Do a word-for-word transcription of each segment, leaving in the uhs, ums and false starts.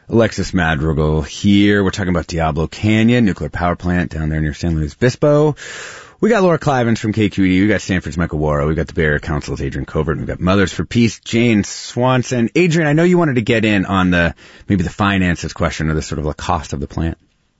Alexis Madrigal here. We're talking about Diablo Canyon, nuclear power plant down there near San Luis Obispo. We got Laura Clivens from K Q E D. We got Stanford's Michael Wara. We got the Bay Area Council's Adrian Covert. We got Mothers for Peace, Jane Swanson. Adrian, I know you wanted to get in on the maybe the finances question or the sort of the cost of the plant.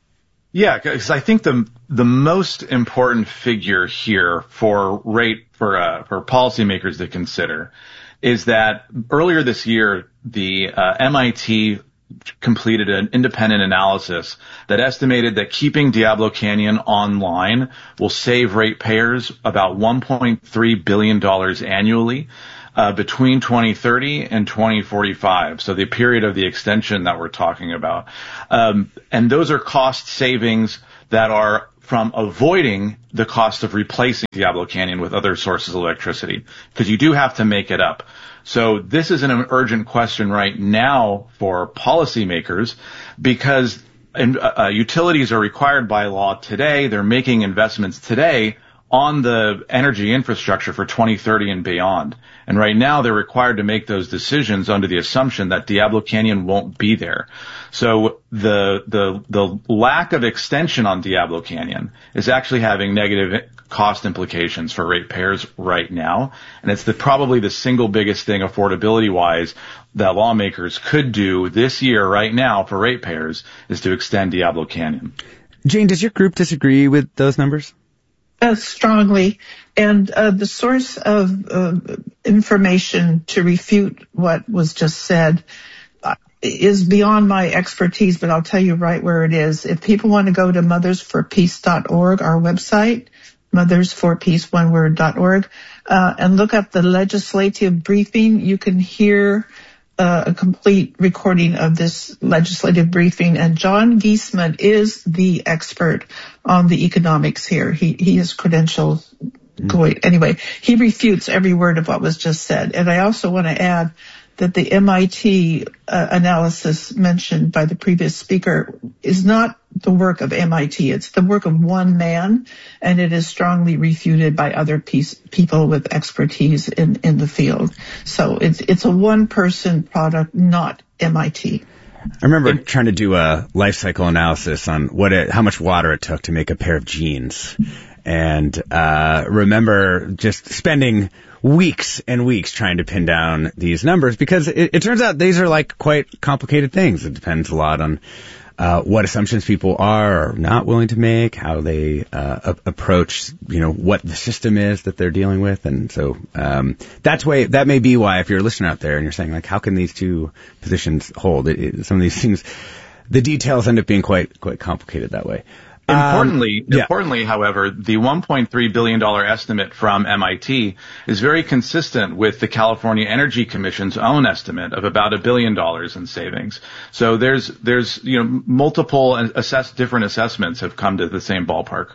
Yeah, because I think the the most important figure here for rate for uh, for policymakers to consider is that earlier this year the uh, M I T completed an independent analysis that estimated that keeping Diablo Canyon online will save ratepayers about one point three billion dollars annually uh, between twenty thirty and twenty forty-five. So the period of the extension that we're talking about. Um, and those are cost savings that are from avoiding the cost of replacing Diablo Canyon with other sources of electricity, because you do have to make it up. So this is an urgent question right now for policymakers, because uh, utilities are required by law today. They're making investments today on the energy infrastructure for twenty thirty and beyond. And right now they're required to make those decisions under the assumption that Diablo Canyon won't be there. So the the the lack of extension on Diablo Canyon is actually having negative cost implications for ratepayers right now. And it's the probably the single biggest thing affordability-wise that lawmakers could do this year right now for ratepayers is to extend Diablo Canyon. Jane, does your group disagree with those numbers? Uh, strongly. And uh, the source of uh, information to refute what was just said uh, is beyond my expertise, but I'll tell you right where it is. If people want to go to mothers for peace dot org, our website, mothers for peace, one word, dot org, uh, and look up the legislative briefing, you can hear Uh, a complete recording of this legislative briefing, and John Giesman is the expert on the economics here. He he has credentials going. Anyway, he refutes every word of what was just said. And I also want to add that the M I T uh, analysis mentioned by the previous speaker is not the work of M I T. It's the work of one man, and it is strongly refuted by other piece, people with expertise in, in the field. So it's it's a one-person product, not M I T. I remember it, trying to do a life cycle analysis on what it, how much water it took to make a pair of jeans, and uh remember just spending weeks and weeks trying to pin down these numbers, because it, it turns out these are like quite complicated things. It depends a lot on uh what assumptions people are or not willing to make, how they uh a- approach, you know, what the system is that they're dealing with. And so um that's way that may be why, if you're a listener out there and you're saying, like, how can these two positions hold, it, it, some of these things, the details end up being quite quite complicated that way. Importantly, um, yeah. importantly, however, the one point three billion dollars estimate from M I T is very consistent with the California Energy Commission's own estimate of about a billion dollars in savings. So there's, there's, you know, multiple assess, different assessments have come to the same ballpark.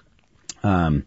Um,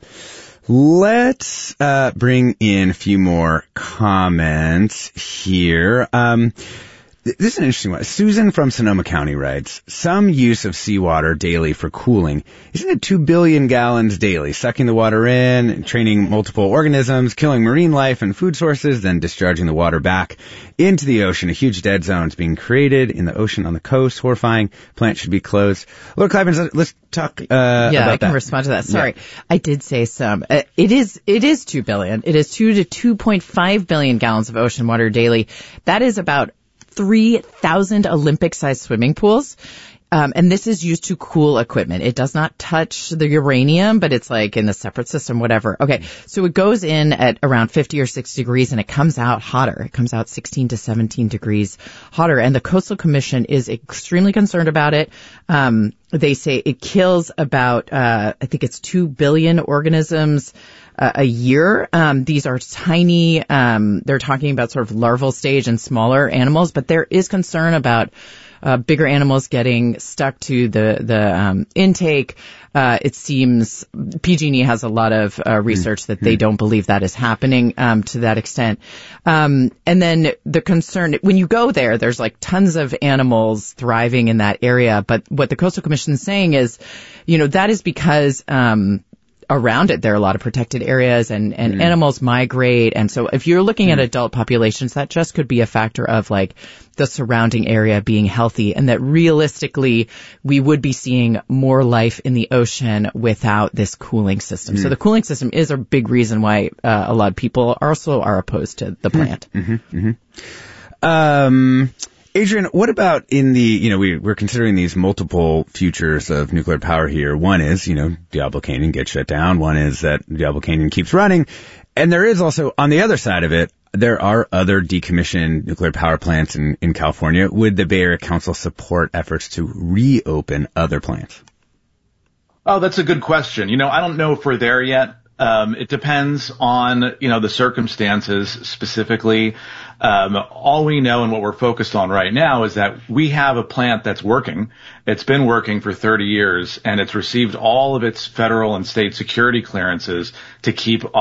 let's, uh, bring in a few more comments here. Um, This is an interesting one. Susan from Sonoma County writes, some use of seawater daily for cooling. Isn't it two billion gallons daily, sucking the water in, training multiple organisms, killing marine life and food sources, then discharging the water back into the ocean? A huge dead zone is being created in the ocean on the coast. Horrifying. Plant should be closed. Laura Clivens, let's talk uh, yeah, about that. Yeah, I can respond to that. Sorry. Yeah. I did say some. Uh, it is it is two billion. It is two to two point five billion gallons of ocean water daily. That is about three thousand Olympic-sized swimming pools. Um, and this is used to cool equipment. It does not touch the uranium, but it's like in the separate system, whatever. Okay. So it goes in at around fifty or sixty degrees and it comes out hotter. It comes out sixteen to seventeen degrees hotter. And the Coastal Commission is extremely concerned about it. Um, they say it kills about, uh, I think it's two billion organisms Uh, a year. Um, these are tiny, um, they're talking about sort of larval stage and smaller animals, but there is concern about uh, bigger animals getting stuck to the, the um, intake. Uh, it seems P G and E has a lot of uh, research that they don't believe that is happening um, to that extent. Um, and then the concern, when you go there, there's like tons of animals thriving in that area. But what the Coastal Commission is saying is, you know, that is because um around it, there are a lot of protected areas and, and Mm. animals migrate. And so if you're looking at adult populations, that just could be a factor of like the surrounding area being healthy, and that realistically we would be seeing more life in the ocean without this cooling system. So the cooling system is a big reason why uh, a lot of people also are opposed to the plant. Mm-hmm, mm-hmm. Um, Adrian, what about in the, you know, we, we're considering these multiple futures of nuclear power here. One is, you know, Diablo Canyon gets shut down. One is that Diablo Canyon keeps running. And there is also, on the other side of it, there are other decommissioned nuclear power plants in, in California. Would the Bay Area Council support efforts to reopen other plants? Oh, that's a good question. You know, I don't know if we're there yet. Um, it depends on, you know, the circumstances specifically. Um, all we know and what we're focused on right now is that we have a plant that's working. It's been working for thirty years, and it's received all of its federal and state security clearances to keep